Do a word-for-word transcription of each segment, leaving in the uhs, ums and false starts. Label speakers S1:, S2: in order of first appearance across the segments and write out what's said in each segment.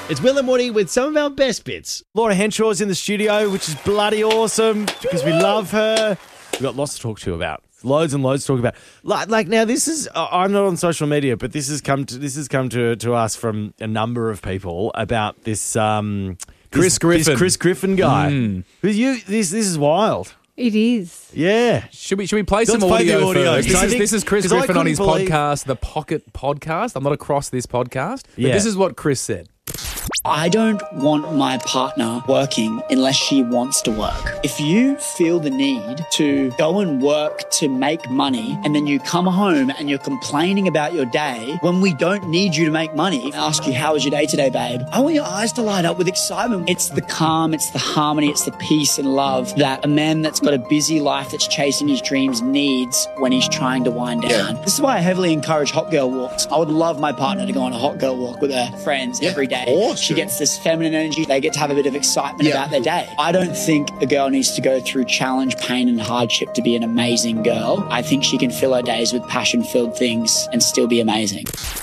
S1: It's Will and Morty with some of our best bits. Laura Henshaw's in the studio, which is bloody awesome because we love her. We've got lots to talk to you about. Loads and loads to talk about. Like, like now, this is uh, I'm not on social media, but this has come to this has come to to us from a number of people about this um,
S2: Chris
S1: this,
S2: Griffin,
S1: this Chris Griffin guy.
S2: Mm.
S1: Who you? This this is wild.
S3: It is.
S1: Yeah.
S2: Should we should we play
S1: Let's
S2: some
S1: play
S2: audio,
S1: the audio.
S2: first? This
S1: I
S2: is,
S1: think-
S2: this is Chris
S1: 'cause I
S2: Griffin on his
S1: couldn't believe-
S2: podcast, the Pocket Podcast. I'm not across this podcast, but
S1: Yeah.
S2: this is what Chris said.
S4: I don't want my partner working unless she wants to work. If you feel the need to go and work to make money and then you come home and you're complaining about your day when we don't need you to make money, I ask you, how was your day today, babe? I want your eyes to light up with excitement. It's the calm, it's the harmony, it's the peace and love that a man that's got a busy life that's chasing his dreams needs when he's trying to wind down. This is why I heavily encourage hot girl walks. I would love my partner to go on a hot girl walk with her friends every day.
S5: Awesome.
S4: She gets this feminine energy. They get to have a bit of excitement
S5: Yeah.
S4: about their day. I don't think a girl needs to go through challenge, pain and hardship to be an amazing girl. I think she can fill her days with passion-filled things and still be amazing.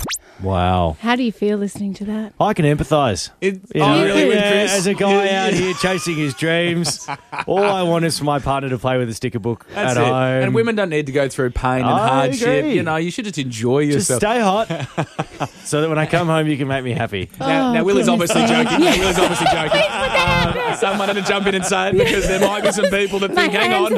S1: Wow.
S3: How do you feel listening to that?
S1: I can empathise.
S2: It,
S1: You
S2: oh,
S1: know,
S2: really, with
S1: yeah,
S2: Chris?
S1: as a guy out here chasing his dreams, all I want is for my partner to play with a sticker book
S2: That's
S1: at
S2: it.
S1: home.
S2: And women don't need to go through pain and
S1: I
S2: hardship.
S1: agree.
S2: You know, you should just enjoy
S1: just
S2: yourself.
S1: stay hot, so that when I come home, you can make me happy.
S2: Now,
S3: Oh,
S2: now Willie's
S3: goodness
S2: obviously
S3: me.
S2: joking. Now, Willie's obviously joking. Uh, someone had to jump in and say it because there might be some people that
S3: My
S2: think, hang
S3: hands
S2: on.
S3: are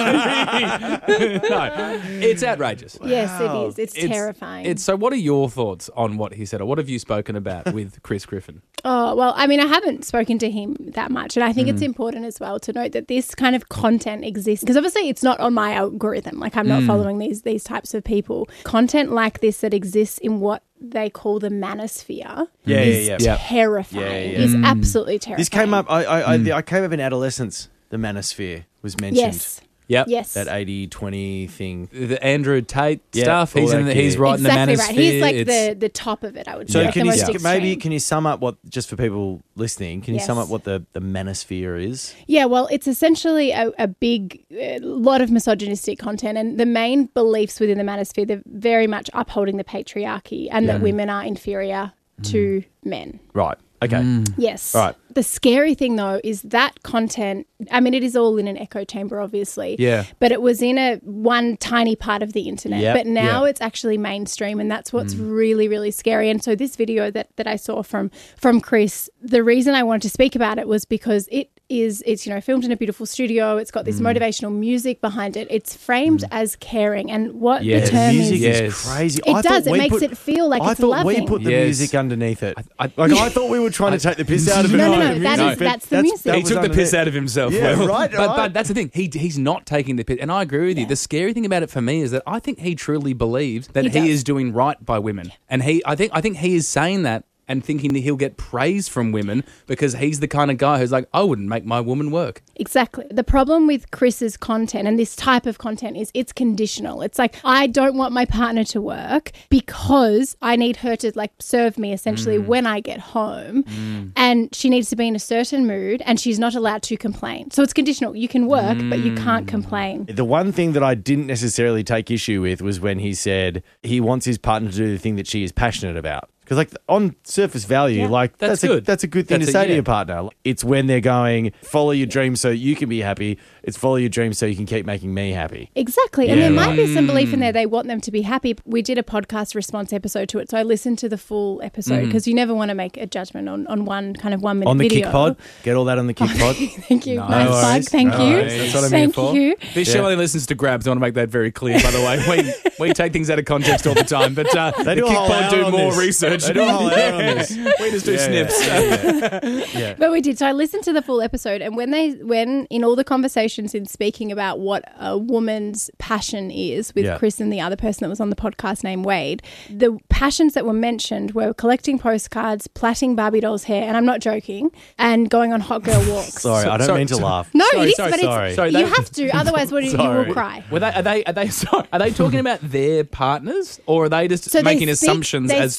S3: sweating.
S2: No, it's outrageous.
S3: Yes, it is. It's,
S2: It's-
S3: terrifying.
S2: It's so. What are your thoughts on what he said, or what have you spoken about with Chris Griffin?
S3: Oh, well, I mean, I haven't spoken to him that much. And I think
S2: Mm.
S3: it's important as well to note that this kind of content exists because obviously it's not on my algorithm. Like I'm
S2: Mm.
S3: not following these these types of people. Content like this that exists in what they call the manosphere
S1: Yeah,
S3: is
S1: yeah,
S2: yeah.
S3: terrifying.
S1: Yeah, yeah.
S3: Is absolutely terrifying.
S1: This came up. I I,
S2: Mm.
S1: I, I came up in adolescence. The manosphere was mentioned.
S3: Yes.
S2: Yep.
S3: Yes.
S1: That eighty twenty thing.
S2: The Andrew Tate
S1: Yeah,
S2: stuff.
S1: all
S2: He's in
S1: that
S2: the, he's
S1: gear.
S2: right
S3: exactly
S2: in the
S3: right.
S2: manosphere.
S3: He's like
S2: It's-
S3: the, the top of it, I would
S1: So
S3: say.
S2: Yeah.
S1: can
S3: the
S1: you
S3: most
S1: s-
S3: extreme.
S1: maybe can you sum up what just for people listening? Can you sum
S3: Yes.
S1: up what the the manosphere is?
S3: Yeah, well, it's essentially a, a big uh, lot of misogynistic content, and the main beliefs within the manosphere, they're very much upholding the patriarchy and that women are inferior to men.
S1: Right. Okay.
S3: Yes.
S1: Right.
S3: The scary thing, though, is that content, I mean, it is all in an echo chamber, obviously.
S2: Yeah.
S3: But it was in a one tiny part of the internet.
S1: Yep.
S3: But now
S2: Yeah.
S3: it's actually mainstream, and that's what's really, really scary. And so this video that, that I saw from from Chris, the reason I wanted to speak about it was because it is, it's, you know, filmed in a beautiful studio. It's got this motivational music behind it. It's framed as caring. And what
S2: Yes.
S3: the term
S1: music
S3: is...
S2: Yes.
S1: is crazy.
S3: It
S1: I
S3: does.
S1: thought
S3: It
S1: we
S3: makes
S1: put-
S3: it feel like
S1: I
S3: it's
S1: thought
S3: loving.
S1: we put the
S2: Yes.
S1: music underneath it.
S2: I- I-
S1: like I thought we were trying to take the piss out of it.
S3: No, no,
S1: with
S3: no,
S1: the
S3: that
S1: music,
S3: is-
S1: but
S3: that's the music.
S1: that
S2: He
S1: was
S2: took the piss
S1: underneath.
S2: out of himself.
S1: Yeah,
S2: Will.
S1: right,
S2: But,
S1: right.
S2: but that's the thing. He he's not taking the piss, and I agree with you. The scary thing about it for me is that I think he truly believes that
S3: He
S2: he,
S3: does.
S2: is doing right by women, and he I think I think he is saying that and thinking that he'll get praise from women because he's the kind of guy who's like, I wouldn't make my woman work.
S3: Exactly. The problem with Chris's content and this type of content is it's conditional. It's like, I don't want my partner to work because I need her to like serve me essentially
S1: Mm.
S3: when I get home. And she needs to be in a certain mood and she's not allowed to complain. So it's conditional. You can work, but you can't
S1: Mm.
S3: complain.
S1: The one thing that I didn't necessarily take issue with was when he said he wants his partner to do the thing that she is passionate about. Because, like, on surface value,
S3: Yeah.
S1: like,
S2: That's
S1: that's,
S2: good.
S1: A, that's a good thing
S2: That's
S1: to
S2: a-
S1: say to
S2: yeah.
S1: your partner. It's when they're going, follow your dreams so you can be happy. It's follow your dreams so you can keep making me happy.
S3: Exactly. And
S1: Yeah,
S3: there
S1: right.
S3: might be some belief in there. They want them to be happy. We did a podcast response episode to it. So I listened to the full episode because you never want to make a judgment on, on one kind of one minute
S1: On the
S3: video.
S1: Kick Pod. Get all that on the Kick Pod.
S3: Thank you.
S2: No
S3: nice plug.
S1: worries.
S3: Thank
S1: No
S3: you.
S1: worries.
S2: That's what I'm
S3: Thank
S2: here for.
S3: you.
S2: This show
S1: Yeah.
S2: only listens to grabs. I want to make that very clear, by the way. We we take things out of context all the time, but uh,
S1: They
S2: the
S1: do a
S2: Kick
S1: whole
S2: Pod
S1: hour
S2: do
S1: on
S2: more
S1: this.
S2: research.
S1: They do a whole hour on this.
S2: We just do
S1: Yeah,
S2: snips.
S1: yeah, yeah, yeah.
S3: But we did. So I listened to the full episode, and when they, when in all the conversations in speaking about what a woman's passion is with
S1: Yeah.
S3: Chris and the other person that was on the podcast named Wade, the passions that were mentioned were collecting postcards, plaiting Barbie doll's hair, and I'm not joking, and going on hot girl walks.
S1: Sorry, I don't
S2: Sorry,
S1: mean to
S2: sorry.
S1: laugh.
S3: No,
S2: Sorry,
S3: it is,
S2: sorry,
S3: but
S1: sorry.
S3: it's
S2: Sorry,
S3: you
S2: they-
S3: have to, otherwise, what do you, you
S1: Sorry.
S3: will cry.
S2: Were they, are they are they sorry, are they talking about their partners or are they just
S3: So
S2: making
S3: they speak-
S2: assumptions
S3: they
S2: as to
S3: speak
S2: what?
S3: in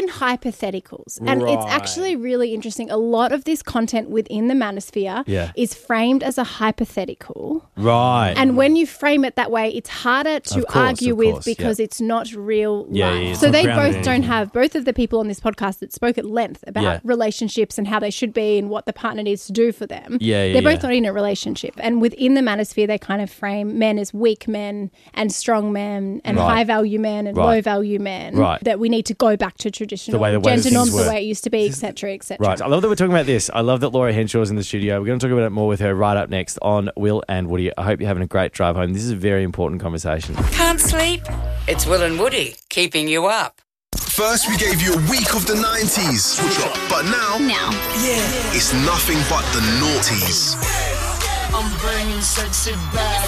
S3: in hypotheticals. And it's
S1: Right.
S3: actually really interesting. A lot of this content within the manosphere
S1: Yeah.
S3: is framed as a hypothetical.
S1: Right.
S3: And when you frame it that way, it's harder to
S1: Of course,
S3: argue
S1: of
S3: with
S1: course,
S3: because
S1: yeah.
S3: it's not real
S1: Yeah,
S3: life.
S1: yeah, it's
S3: so
S1: not
S3: they
S1: grounded
S3: both
S1: in
S3: don't
S1: anything.
S3: have, both of the people on this podcast that spoke at length about
S1: Yeah.
S3: relationships and how they should be and what the partner needs to do for them.
S1: Yeah, yeah,
S3: They're both
S1: yeah.
S3: not in a relationship. And within the manosphere, they kind of frame men as weak men and strong men and
S1: Right.
S3: high value men and
S1: Right.
S3: low value men.
S1: Right.
S3: That we need to go back to traditional
S1: The way- the way
S3: gender
S1: things
S3: norms, the
S1: were.
S3: way it used to be, et cetera, et cetera.
S1: Right. I love that we're talking about this. I love that Laura Henshaw's in the studio. We're going to talk about it more with her right up next on Will and Woody. I hope you're having a great drive home. This is a very important conversation.
S5: Can't sleep? It's Will and Woody keeping you up.
S6: First, we gave you a week of the nineties. But now,
S7: Now.
S6: it's nothing but the noughties.
S5: I'm bringing sexy back.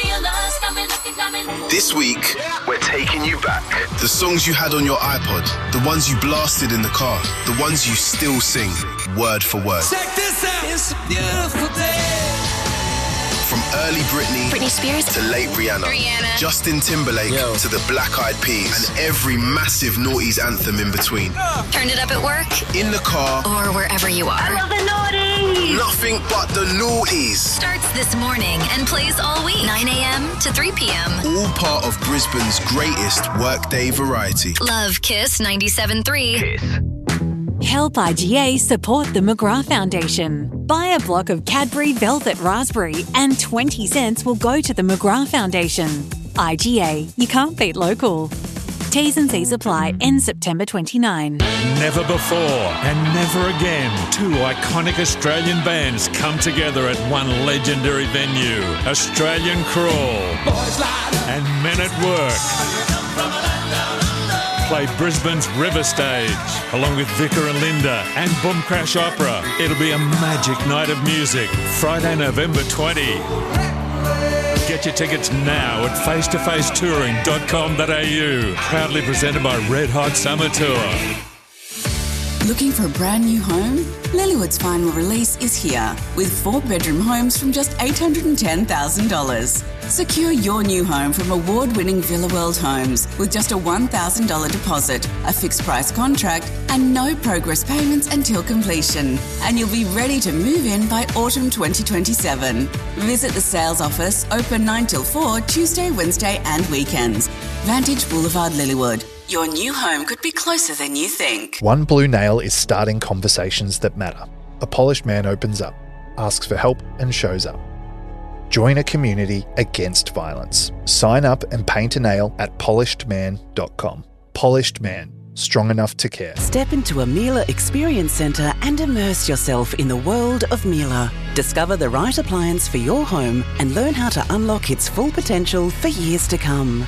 S6: This week, we're taking you back. The songs you had on your iPod, the ones you blasted in the car, the ones you still sing, word for word.
S5: Check this out. It's a beautiful day.
S6: From early Britney,
S7: Britney Spears.
S6: to late Rihanna,
S7: Rihanna.
S6: Justin Timberlake to the Black Eyed Peas, and every massive noughties anthem in between.
S7: Turn it up at work
S6: In the car,
S7: or wherever you are.
S5: the naughty.
S6: nothing but the noughties.
S7: Starts this morning and plays all week. nine a.m. to three p.m.
S6: All part of Brisbane's greatest workday variety.
S7: Love Kiss ninety-seven point three.
S8: Help I G A support the McGrath Foundation. Buy a block of Cadbury Velvet Raspberry and twenty cents will go to the McGrath Foundation. I G A, you can't beat local. T's and C's apply, end September twenty-ninth.
S9: Never before and never again, two iconic Australian bands come together at one legendary venue. Australian Crawl and Men at Work play Brisbane's River Stage, along with Vicar and Linda and Boom Crash Opera. It'll be a magic night of music, Friday, November twentieth. Get your tickets now at face to face touring dot com dot a u. Proudly presented by Red Hot Summer Tour.
S10: Looking for a brand new home? Lilywood's final release is here with four bedroom homes from just eight hundred ten thousand dollars. Secure your new home from award-winning Villa World Homes with just a one thousand dollars deposit, a fixed price contract and no progress payments until completion. And you'll be ready to move in by autumn twenty twenty-seven. Visit the sales office, open nine till four, Tuesday, Wednesday and weekends. Vantage Boulevard, Lilywood. Your new home could be closer than you think.
S11: One Blue Nail is starting conversations that matter. A polished man opens up, asks for help and shows up. Join a community against violence. Sign up and paint a nail at polished man dot com. Polished Man, strong enough to care.
S12: Step into a Miele Experience Centre and immerse yourself in the world of Miele. Discover the right appliance for your home and learn how to unlock its full potential for years to come.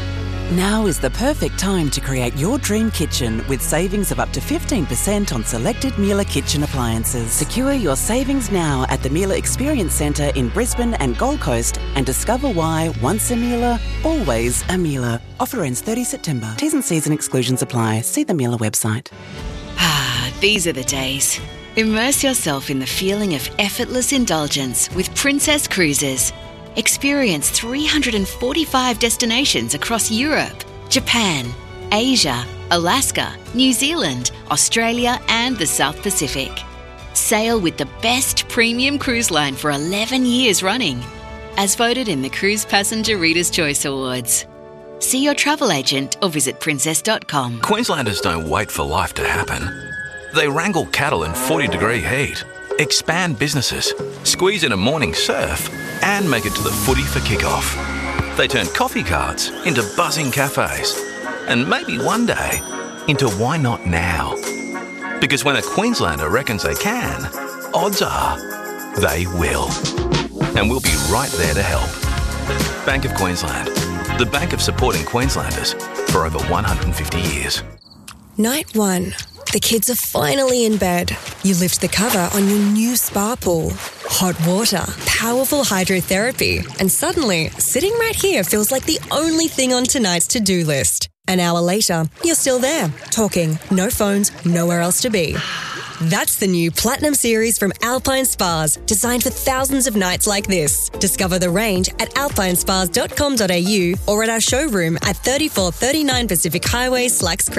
S12: Now is the perfect time to create your dream kitchen with savings of up to fifteen percent on selected Miele kitchen appliances. Secure your savings now at the Miele Experience Centre in Brisbane and Gold Coast and discover why once a Miele, always a Miele. Offer ends thirtieth September. T's and C's and exclusions apply. See the Miele website.
S13: Ah, these are the days. Immerse yourself in the feeling of effortless indulgence with Princess Cruises. Experience three hundred forty-five destinations across Europe, Japan, Asia, Alaska, New Zealand, Australia and the South Pacific. Sail with the best premium cruise line for eleven years running, as voted in the Cruise Passenger Reader's Choice Awards. See your travel agent or visit princess dot com.
S14: Queenslanders don't wait for life to happen. They wrangle cattle in forty degree heat, expand businesses, squeeze in a morning surf, and make it to the footy for kickoff. They turn coffee carts into buzzing cafes, and maybe one day into why not now? Because when a Queenslander reckons they can, odds are they will. And we'll be right there to help. Bank of Queensland, the bank of supporting Queenslanders for over one hundred fifty years.
S15: Night one. The kids are finally in bed. You lift the cover on your new spa pool. Hot water, powerful hydrotherapy, and suddenly, sitting right here feels like the only thing on tonight's to-do list. An hour later, you're still there, talking, no phones, nowhere else to be. That's the new Platinum Series from Alpine Spas, designed for thousands of nights like this. Discover the range at alpine spas dot com dot a u or at our showroom at thirty-four thirty-nine Pacific Highway, Slacks Creek.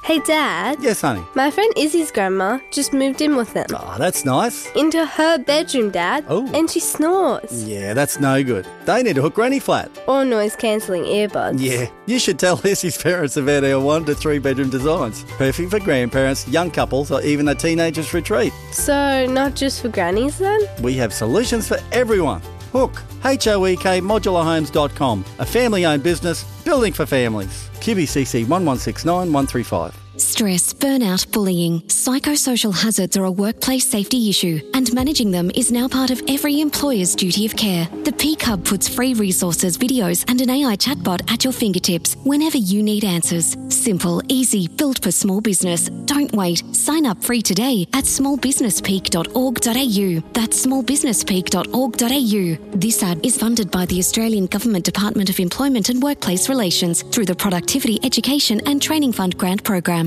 S16: Hey, Dad.
S17: Yes, honey.
S16: My friend Izzy's grandma just moved in with them.
S17: Oh, that's nice.
S16: Into her bedroom, Dad.
S17: Oh.
S16: And she snores.
S17: Yeah, that's no good. They need to hook Granny flat.
S16: Or noise-cancelling earbuds.
S17: Yeah, you should tell Izzy's parents about our one to three bedroom designs. Perfect for grandparents, young couples, or even a teenager's retreat.
S16: So, not just for grannies then?
S17: We have solutions for everyone. Hook, H O E K modular homes dot com, a family-owned business building for families. Q B C C one one six nine one three five.
S18: Stress, burnout, bullying, psychosocial hazards are a workplace safety issue, and managing them is now part of every employer's duty of care. The Peak Hub puts free resources, videos, and an A I chatbot at your fingertips whenever you need answers. Simple, easy, built for small business. Don't wait. Sign up free today at small business peak dot org dot a u. That's small business peak dot org dot a u. This ad is funded by the Australian Government Department of Employment and Workplace Relations through the Productivity, Education and Training Fund grant program.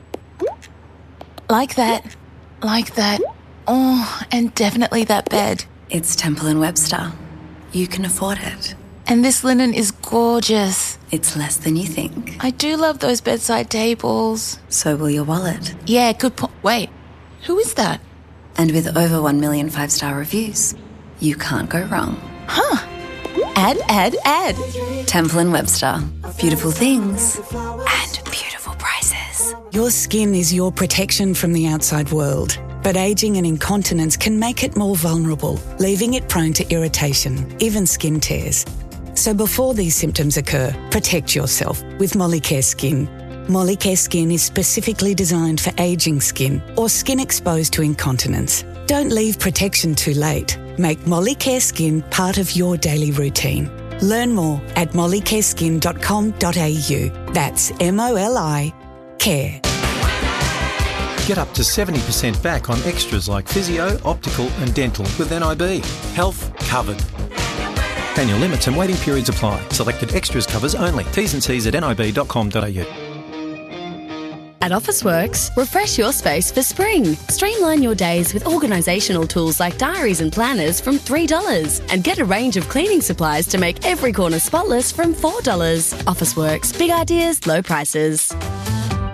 S19: Like that. Like that. Oh, and definitely that bed.
S20: It's Temple and Webster. You can afford it.
S19: And this linen is gorgeous.
S20: It's less than you think.
S19: I do love those bedside tables.
S20: So will your wallet.
S19: Yeah, good point. Wait, who is that?
S20: And with over one million five-star reviews, you can't go wrong.
S19: Huh. Ad, ad, ad.
S20: Temple and Webster. Beautiful things and beautiful prices.
S21: Your skin is your protection from the outside world, but ageing and incontinence can make it more vulnerable, leaving it prone to irritation, even skin tears. So before these symptoms occur, protect yourself with Molicare Skin. Molicare Skin is specifically designed for ageing skin or skin exposed to incontinence. Don't leave protection too late. Make Molicare Skin part of your daily routine. Learn more at molicare skin dot com dot a u. That's M O L I care.
S22: Get up to seventy percent back on extras like physio, optical and dental with N I B. Health covered. Annual limits and waiting periods apply. Selected extras covers only. T's and C's at n i b dot com dot a u.
S23: At Officeworks, refresh your space for spring. Streamline your days with organisational tools like diaries and planners from three dollars. And get a range of cleaning supplies to make every corner spotless from four dollars. Officeworks, big ideas, low prices.